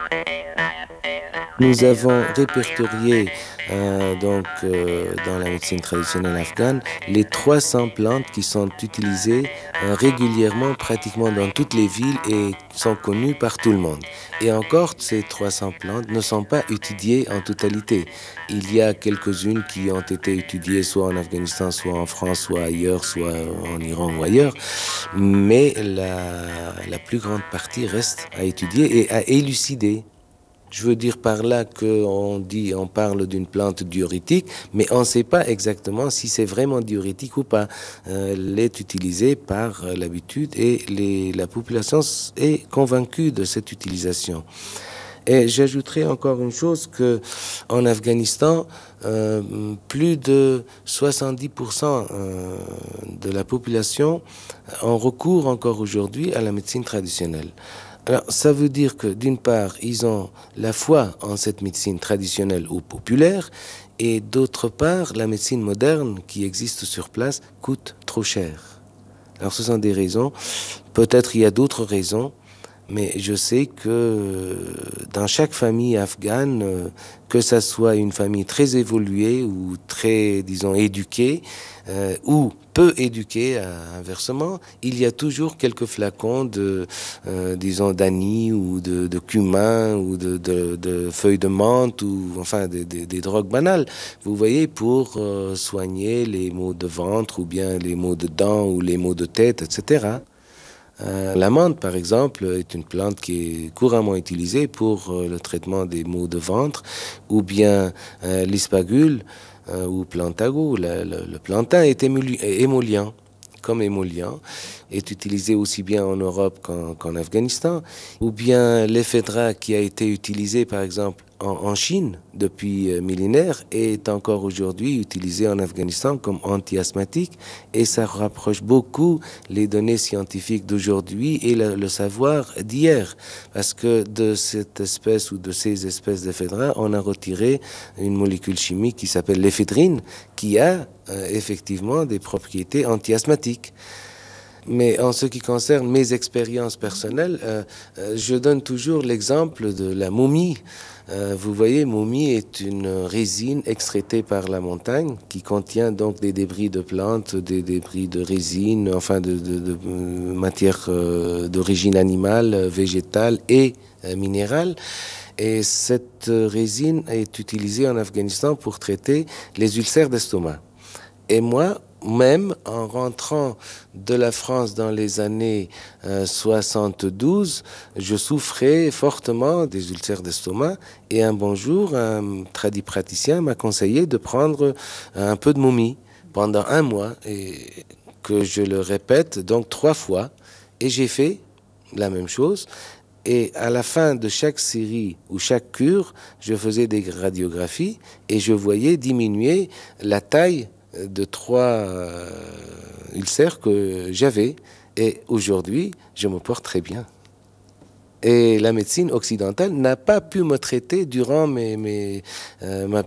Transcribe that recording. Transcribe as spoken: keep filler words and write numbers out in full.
Nous avons répertorié euh, donc, euh, dans la médecine traditionnelle afghane les trois cents plantes qui sont utilisées euh, régulièrement pratiquement dans toutes les villes et sont connues par tout le monde. Et encore, ces trois cents plantes ne sont pas étudiées en totalité. Il y a quelques-unes qui ont été étudiées soit en Afghanistan, soit en France, soit ailleurs, soit en Iran ou ailleurs. Mais la, la plus grande partie reste à étudier et à élucider. Je veux dire par là qu'on dit, on parle d'une plante diurétique, mais on ne sait pas exactement si c'est vraiment diurétique ou pas. Euh, elle est utilisée par l'habitude et les, la population est convaincue de cette utilisation. Et j'ajouterai encore une chose que en Afghanistan, euh, plus de soixante-dix pour cent euh, de la population en recourt encore aujourd'hui à la médecine traditionnelle. Alors, ça veut dire que, d'une part, ils ont la foi en cette médecine traditionnelle ou populaire, et d'autre part, la médecine moderne qui existe sur place coûte trop cher. Alors, ce sont des raisons. Peut-être il y a d'autres raisons, mais je sais que dans chaque famille afghane, que ça soit une famille très évoluée ou très, disons, éduquée, euh, ou peu éduquée, euh, inversement, il y a toujours quelques flacons de, euh, disons, d'anis ou de, de cumin ou de, de, de feuilles de menthe ou, enfin, des, des, des drogues banales. Vous voyez, pour euh, soigner les maux de ventre ou bien les maux de dents ou les maux de tête, et cetera. Euh, la menthe, par exemple, est une plante qui est couramment utilisée pour euh, le traitement des maux de ventre, ou bien euh, l'ispagule euh, ou plantago. Le, le, le plantain est émollient, comme émollient, est utilisé aussi bien en Europe qu'en, qu'en Afghanistan, ou bien l'ephedra qui a été utilisé, par exemple, en, en Chine depuis euh, millénaires est encore aujourd'hui utilisé en Afghanistan comme anti-asthmatique, et ça rapproche beaucoup les données scientifiques d'aujourd'hui et le, le savoir d'hier, parce que de cette espèce ou de ces espèces d'ephedra, on a retiré une molécule chimique qui s'appelle l'éphédrine, qui a euh, effectivement des propriétés anti-asthmatiques. Mais en ce qui concerne mes expériences personnelles, euh, euh, je donne toujours l'exemple de la momie. Euh, vous voyez, momie est une résine extraitée par la montagne qui contient donc des débris de plantes, des débris de résine, enfin de, de, de, de matière euh, d'origine animale, végétale et euh, minérale. Et cette résine est utilisée en Afghanistan pour traiter les ulcères d'estomac. Et moi, même en rentrant de la France dans les années euh, soixante-douze, je souffrais fortement des ulcères d'estomac, et un bon jour, un tradipraticien m'a conseillé de prendre un peu de momie pendant un mois, et que je le répète donc trois fois, et j'ai fait la même chose. Et à la fin de chaque série ou chaque cure, je faisais des radiographies et je voyais diminuer la taille de trois euh, ulcères que j'avais. Et aujourd'hui, je me porte très bien. Et la médecine occidentale n'a pas pu me traiter durant mes, mes, euh, ma